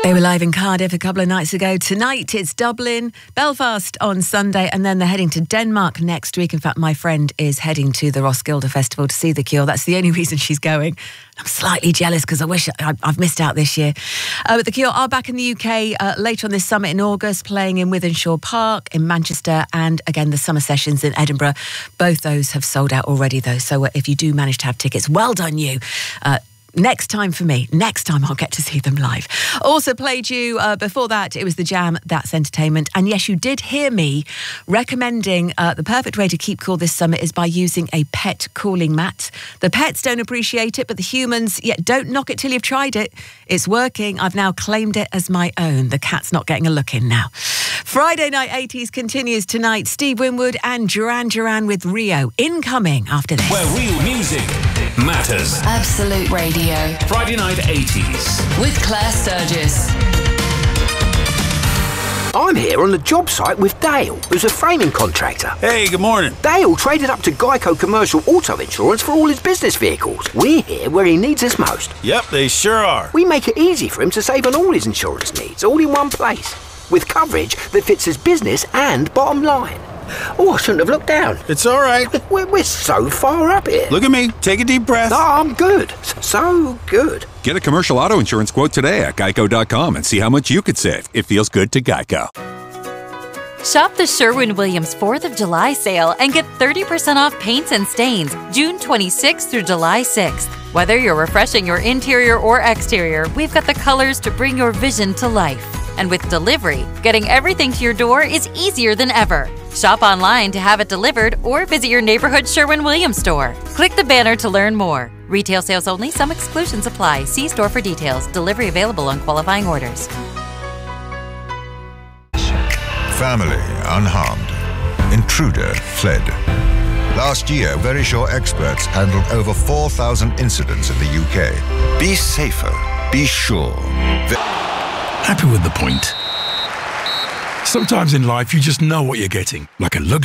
They were live in Cardiff a couple of nights ago. Tonight it's Dublin, Belfast on Sunday, and then they're heading to Denmark next week. In fact, my friend is heading to the Roskilde Festival to see The Cure. That's the only reason she's going. I'm slightly jealous because I wish I've missed out this year. But The Cure are back in the UK later on this summer in August, playing in Wythenshawe Park in Manchester, and again the summer sessions in Edinburgh. Both those have sold out already, though. So if you do manage to have tickets, well done you. Next time for me. Next time I'll get to see them live. Also played you before that, it was The Jam, That's Entertainment. And yes, you did hear me recommending the perfect way to keep cool this summer is by using a pet cooling mat. The pets don't appreciate it, but the humans, don't knock it till you've tried it. It's working. I've now claimed it as my own. The cat's not getting a look in now. Friday Night 80s continues tonight. Steve Winwood and Duran Duran with Rio. Incoming after this. Where real music matters. Absolute Radio. Friday Night 80s. With Claire Sturgis. I'm here on the job site with Dale, who's a framing contractor. Hey, good morning. Dale traded up to Geico Commercial Auto Insurance for all his business vehicles. We're here where he needs us most. Yep, they sure are. We make it easy for him to save on all his insurance needs, all in one place, with coverage that fits his business and bottom line. Oh, I shouldn't have looked down. It's all right. We're so far up here. Look at me. Take a deep breath. No, I'm good. So good. Get a commercial auto insurance quote today at geico.com and see how much you could save. It feels good to Geico. Shop the Sherwin-Williams 4th of July sale and get 30% off paints and stains June 26th through July 6th. Whether you're refreshing your interior or exterior, we've got the colors to bring your vision to life. And with delivery, getting everything to your door is easier than ever. Shop online to have it delivered or visit your neighborhood Sherwin-Williams store. Click the banner to learn more. Retail sales only. Some exclusions apply. See store for details. Delivery available on qualifying orders. Family unharmed. Intruder fled. Last year, Verisure experts handled over 4,000 incidents in the UK. Be safer. Be sure. Happy with the point. Sometimes in life, you just know what you're getting, like a luxury